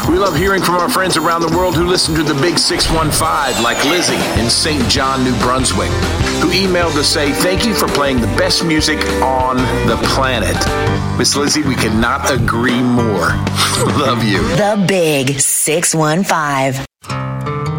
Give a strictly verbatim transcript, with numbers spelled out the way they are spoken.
We love hearing from our friends around the world who listen to the Big six one five, like Lizzie in Saint John, New Brunswick, who emailed to say, thank you for playing the best music on the planet. Miss Lizzie, we could not agree more. Love you. The Big six one five.